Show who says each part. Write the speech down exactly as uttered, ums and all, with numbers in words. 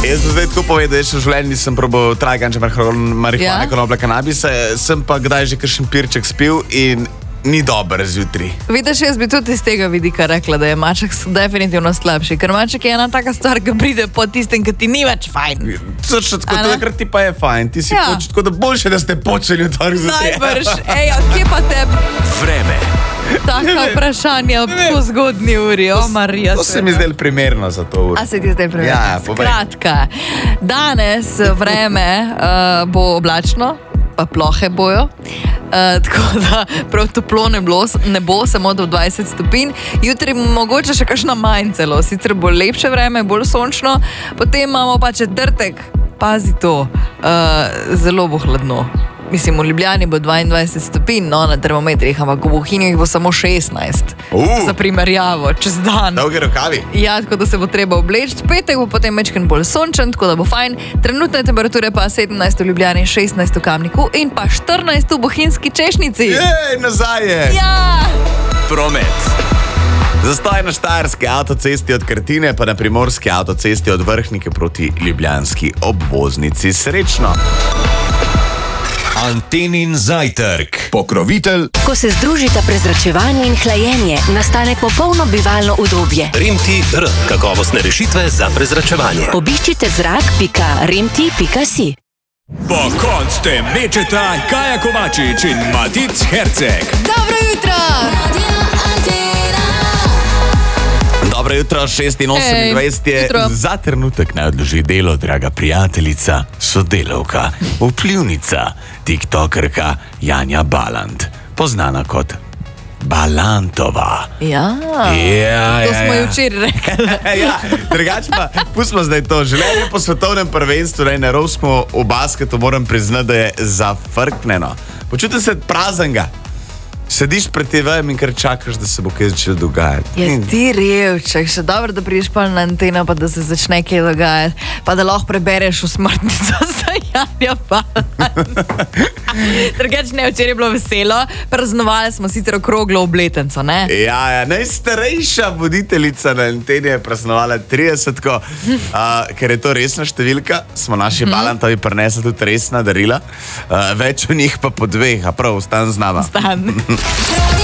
Speaker 1: Jaz sem zdaj tako povedal, jaz še v življenju nisem probal trajganče, marihuane,
Speaker 2: Ja.
Speaker 1: konoplje, kanabise, sem pa kdaj že kakšen pirček spil in ni dober zjutraj.
Speaker 2: Vidiš, jaz bi tudi iz tega vidika rekla, da je maček s- definitivno slabši, ker maček je ena taka stvar, ki pride po tistem, ki ti ni več fajn.
Speaker 1: Točno tako,
Speaker 2: A ne?
Speaker 1: takrat ti pa je fajn, ti si
Speaker 2: Ja.
Speaker 1: poč, tako da boljše, da ste počeli v torek zjutraj.
Speaker 2: Najbrž, ej, odkje pa te
Speaker 3: Vreme.
Speaker 2: taka vprašanja ob tako zgodni uri, o Marija.
Speaker 1: To se mi zdelo primerno za to uro.
Speaker 2: A se ti zdaj pravi?
Speaker 1: Ja, povej.
Speaker 2: Skratka, danes vreme uh, bo oblačno, pa plohe bojo. Uh, tako da prav toplo ne, bilo, ne bo, samo do dvajset stopinj. Jutri mogoče še kakšna manj celo, sicer bo lepše vreme, bolj sončno. Potem imamo pa četrtek, pazi to, uh, zelo bo hladno. Mislim, v Ljubljani bo dvaindvajset stopinj, no, na termometrih, ampak v Bohinju jih bo samo šestnajst.
Speaker 1: Uh.
Speaker 2: Za primerjavo, čez dan.
Speaker 1: Dolge rokavi.
Speaker 2: Ja, tako da se bo treba obleči. Petek bo potem večkrat bolj sončen, tako da bo fajn. Trenutne temperature pa sedemnajst v Ljubljani, šestnajst v Kamniku in pa štirinajst v Bohinjski Češnjici.
Speaker 1: Jej, nazaj je.
Speaker 2: Ja!
Speaker 3: Promet.
Speaker 1: Zastoj na štajerski avtocesti od Krtine, pa na primorski avtocesti od Vrhnike proti ljubljanski obvoznici. Srečno!
Speaker 3: Antenin zajtrk. Pokrovitelj
Speaker 4: Ko se združita prezračevanje in hlajenje, nastane popolno bivalno udobje.
Speaker 5: Remti R. Kakovostne rešitve za prezračevanje.
Speaker 4: Obiščite zrak pika remti pika si.
Speaker 3: Po koncu mečeta Kaja Kovačič in Matic Herceg.
Speaker 2: Dobro jutro!
Speaker 1: Dobro jutro, šest in osemindvajset je.
Speaker 2: jutro.
Speaker 1: Za trenutek naj odloži delo, draga prijateljica, sodelavka, vplivnica, tiktokerka Janja Balant, poznana kot Balantova.
Speaker 2: Ja,
Speaker 1: Ja,
Speaker 2: to
Speaker 1: ja,
Speaker 2: smo
Speaker 1: ja.
Speaker 2: ji včeraj rekli.
Speaker 1: Ja, drugače pa, pustimo zdaj to. Življenje po svetovnem prvenstvu, ne, na Rovskem v basketu, moram priznati, da je zafrknjeno. Počutim se praznega. Sediš pred te vajem in kar čakaš, da se bo kaj začelo dogajati.
Speaker 2: Je
Speaker 1: In-
Speaker 2: ti revček, še dobro, da prideš pa na anteno, pa da se začne kaj dogajati, pa da lahko prebereš v smrtnico za Janja Balant. Drugače ne, včeraj je bilo veselo, praznovali smo sicer okroglo obletnico, ne?
Speaker 1: Ja, ja, najstarejša voditeljica na anteni je praznovala tridesetko, uh, ker je to resna številka, smo naši mm -hmm. Balantovi prinesli tudi resna darila, uh, več o njih pa po dveh, a prav, ostan z nama.
Speaker 2: Stan.
Speaker 6: Radio